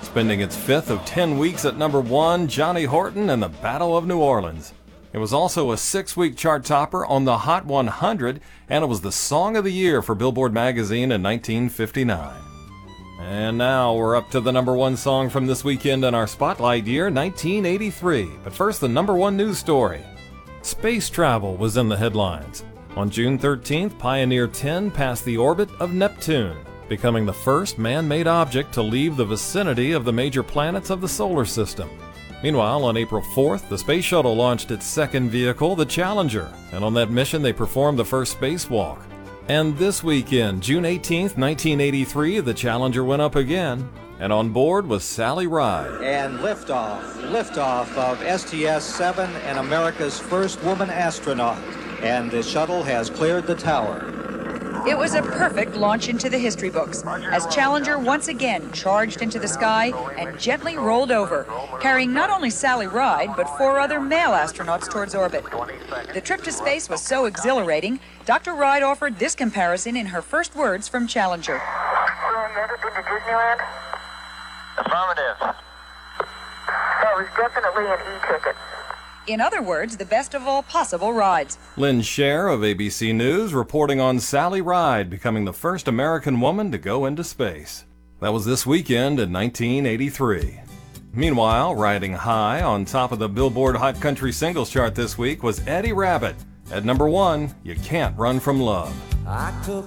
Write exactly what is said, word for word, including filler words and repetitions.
Spending its fifth of ten weeks at number one, Johnny Horton and the Battle of New Orleans. It was also a six-week chart topper on the Hot one hundred, and it was the Song of the Year for Billboard magazine in nineteen fifty-nine. And now we're up to the number one song from this weekend in our Spotlight year, nineteen eighty-three. But first, the number one news story. Space travel was in the headlines. On June thirteenth, Pioneer ten passed the orbit of Neptune, becoming the first man-made object to leave the vicinity of the major planets of the solar system. Meanwhile, on April fourth, the Space Shuttle launched its second vehicle, the Challenger, and on that mission they performed the first spacewalk. And this weekend, June eighteenth, nineteen eighty-three, the Challenger went up again, and on board was Sally Ride. And liftoff, liftoff of S T S seven and America's first woman astronaut. And the shuttle has cleared the tower. It was a perfect launch into the history books, as Challenger once again charged into the sky and gently rolled over, carrying not only Sally Ride, but four other male astronauts towards orbit. The trip to space was so exhilarating, Doctor Ride offered this comparison in her first words from Challenger. Have you ever been to Disneyland? Affirmative. That was definitely an e-ticket. In other words, the best of all possible rides. Lynn Sher of A B C News reporting on Sally Ride becoming the first American woman to go into space. That was this weekend in nineteen eighty-three. Meanwhile, riding high on top of the Billboard Hot Country Singles Chart this week was Eddie Rabbitt. At number one, You Can't Run From Love. I took